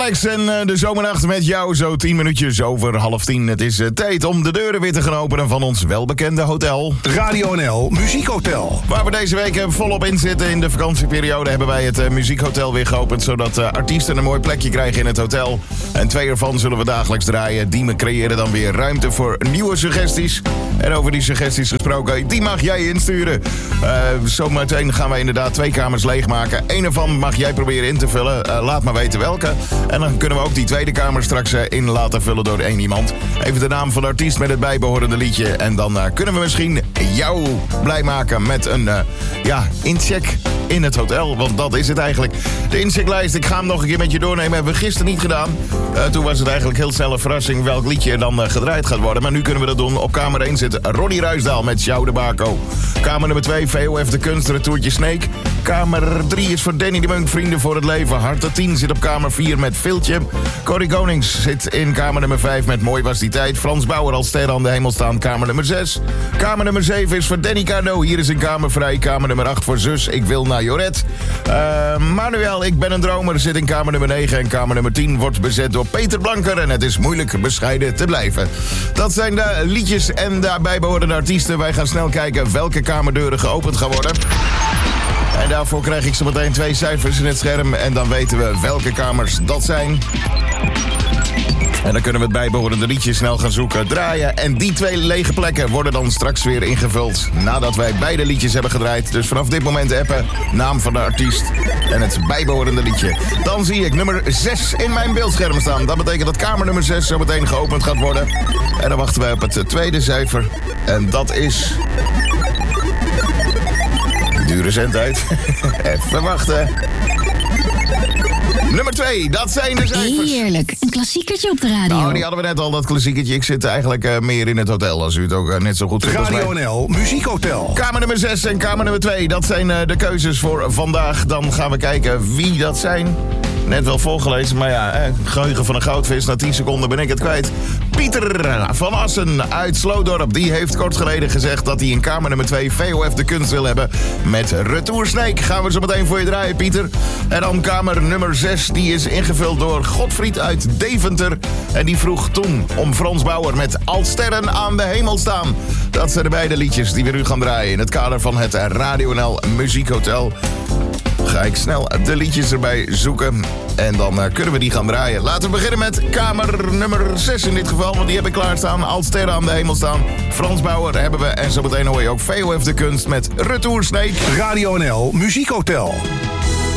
Alex en de zomernacht met jou, zo 10 minuutjes over 9:30. Het is tijd om de deuren weer te gaan openen van ons welbekende hotel. Radio NL Muziekhotel. Waar we deze week volop in zitten in de vakantieperiode hebben wij het muziekhotel weer geopend, zodat artiesten een mooi plekje krijgen in het hotel. En 2 ervan zullen we dagelijks draaien. Die creëren dan weer ruimte voor nieuwe suggesties. En over die suggesties gesproken, die mag jij insturen. Zometeen gaan wij inderdaad 2 kamers leegmaken. Eén ervan mag jij proberen in te vullen. Laat maar weten welke. En dan kunnen we ook die tweede kamer straks in laten vullen door 1 iemand. Even de naam van de artiest met het bijbehorende liedje. En dan kunnen we misschien jou blij maken met een incheck in het hotel. Want dat is het eigenlijk. De inchecklijst, ik ga hem nog een keer met je doornemen. Hebben we gisteren niet gedaan. Toen was het eigenlijk heel snel een verrassing welk liedje er dan gedraaid gaat worden. Maar nu kunnen we dat doen. Op kamer 1 zit Ronnie Ruisdaal met Sjouw de Bako. Kamer nummer 2, VOF de Kunst, Retourtje Snake. Kamer 3 is voor Danny de Munk, Vrienden voor het Leven. Harte 10 zit op kamer 4 met Viltje. Corrie Konings zit in kamer nummer 5 met Mooi was die tijd. Frans Bauer als ster aan de hemel staan, kamer nummer 6. Kamer nummer 7 is voor Danny Cardo. Hier is een kamer vrij. Kamer nummer 8 voor Zus, Ik wil naar Joret. Manuel, Ik ben een dromer, zit in kamer nummer 9. En kamer nummer 10 wordt bezet door Peter Blanker. En het is moeilijk bescheiden te blijven. Dat zijn de liedjes en daarbij behorende artiesten. Wij gaan snel kijken welke kamerdeuren geopend gaan worden. En daarvoor krijg ik zo meteen 2 cijfers in het scherm. En dan weten we welke kamers dat zijn. En dan kunnen we het bijbehorende liedje snel gaan zoeken, draaien. En die 2 lege plekken worden dan straks weer ingevuld nadat wij beide liedjes hebben gedraaid. Dus vanaf dit moment appen, naam van de artiest en het bijbehorende liedje. Dan zie ik nummer 6 in mijn beeldscherm staan. Dat betekent dat kamer nummer 6 zo meteen geopend gaat worden. En dan wachten wij op het tweede cijfer. En dat is... Dure zendtijd. Even wachten. Nummer 2, dat zijn de cijfers. Heerlijk, een klassiekertje op de radio. Nou, die hadden we net al, dat klassiekertje. Ik zit eigenlijk meer in het hotel, als u het ook net zo goed vindt als mij. Radio NL Muziekhotel. Kamer nummer 6 en kamer nummer 2, dat zijn de keuzes voor vandaag. Dan gaan we kijken wie dat zijn. Net wel voorgelezen, maar ja, geheugen van een goudvis. Na 10 seconden ben ik het kwijt. Pieter van Assen uit Sloodorp. Die heeft kort geleden gezegd dat hij in kamer nummer 2 VOF de Kunst wil hebben. Met Retour Snake gaan we zo meteen voor je draaien, Pieter. En dan kamer nummer 6. Die is ingevuld door Godfried uit Deventer. En die vroeg toen om Frans Bauer met Als sterren aan de hemel staan. Dat zijn de beide liedjes die we nu gaan draaien in het kader van het Radio NL Muziekhotel. Ga ik snel de liedjes erbij zoeken. En dan kunnen we die gaan draaien. Laten we beginnen met kamer nummer 6 in dit geval. Want die heb ik klaarstaan. Als sterren aan de hemel staan. Frans Bauer hebben we. En zo meteen hoor je ook VOF de Kunst met Retour Snake. Radio NL Muziekhotel.